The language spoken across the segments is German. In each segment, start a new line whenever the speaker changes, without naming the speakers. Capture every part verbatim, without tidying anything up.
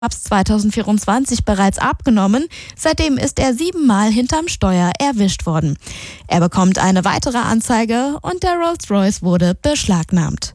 Herbst zweitausendvierundzwanzig bereits abgenommen. Seitdem ist er siebenmal hinterm Steuer erwischt worden. Er bekommt eine weitere Anzeige und der Rolls-Royce wurde beschlagnahmt.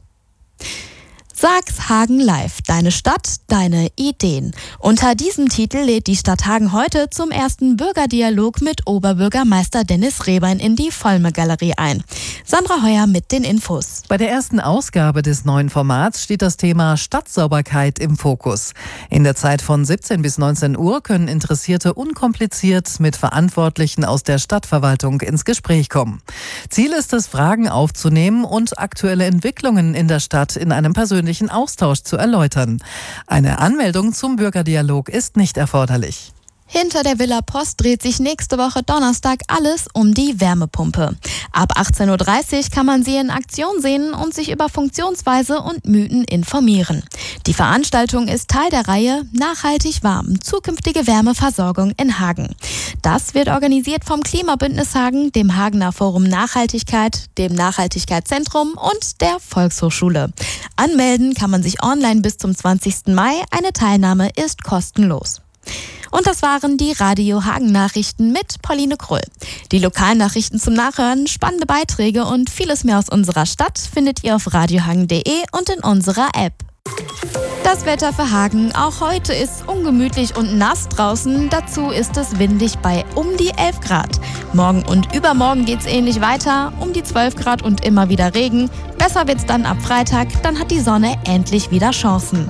Sag's Hagen live, deine Stadt, deine Ideen. Unter diesem Titel lädt die Stadt Hagen heute zum ersten Bürgerdialog mit Oberbürgermeister Dennis Rehbein in die Vollmer-Galerie ein. Sandra Heuer mit den Infos.
Bei der ersten Ausgabe des neuen Formats steht das Thema Stadtsauberkeit im Fokus. In der Zeit von siebzehn bis neunzehn Uhr können Interessierte unkompliziert mit Verantwortlichen aus der Stadtverwaltung ins Gespräch kommen. Ziel ist es, Fragen aufzunehmen und aktuelle Entwicklungen in der Stadt in einem persönlichen Austausch zu erläutern. Eine Anmeldung zum Bürgerdialog ist nicht erforderlich.
Hinter der Villa Post dreht sich nächste Woche Donnerstag alles um die Wärmepumpe. Ab achtzehn Uhr dreißig kann man sie in Aktion sehen und sich über Funktionsweise und Mythen informieren. Die Veranstaltung ist Teil der Reihe Nachhaltig warm, zukünftige Wärmeversorgung in Hagen. Das wird organisiert vom Klimabündnis Hagen, dem Hagener Forum Nachhaltigkeit, dem Nachhaltigkeitszentrum und der Volkshochschule. Anmelden kann man sich online bis zum zwanzigsten Mai. Eine Teilnahme ist kostenlos. Und das waren die Radio Hagen Nachrichten mit Pauline Krull. Die Lokalnachrichten zum Nachhören, spannende Beiträge und vieles mehr aus unserer Stadt findet ihr auf radiohagen punkt de und in unserer App. Das Wetter für Hagen. Auch heute ist ungemütlich und nass draußen. Dazu ist es windig bei um die elf Grad. Morgen und übermorgen geht's ähnlich weiter. Um die zwölf Grad und immer wieder Regen. Besser wird's dann ab Freitag. Dann hat die Sonne endlich wieder Chancen.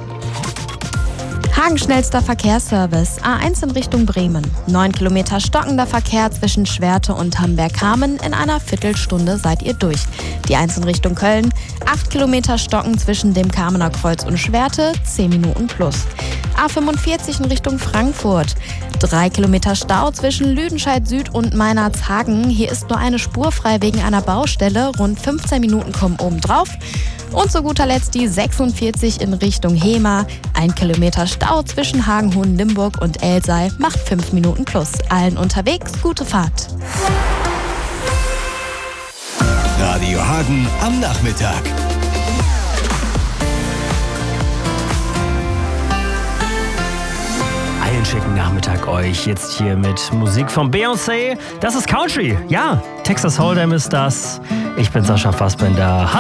Hagen schnellster Verkehrsservice, A eins in Richtung Bremen. Neun Kilometer stockender Verkehr zwischen Schwerte und Hamberg-Kamen. In einer Viertelstunde seid ihr durch. Die eins in Richtung Köln. Acht Kilometer stocken zwischen dem Kamener Kreuz und Schwerte. Zehn Minuten plus. A fünfundvierzig in Richtung Frankfurt. Drei Kilometer Stau zwischen Lüdenscheid Süd und Meinerzhagen. Hier ist nur eine Spur frei wegen einer Baustelle. Rund fünfzehn Minuten kommen oben drauf. Und zu guter Letzt die sechsundvierzig in Richtung Hema. Ein Kilometer Stau zwischen Hagen-Hohen-Limburg und Elsei macht fünf Minuten plus. Allen unterwegs gute Fahrt.
Radio Hagen am Nachmittag.
Einen schicken Nachmittag euch jetzt hier mit Musik von Beyoncé. Das ist Country. Ja, Texas Hold'em ist das. Ich bin Sascha Fassbender.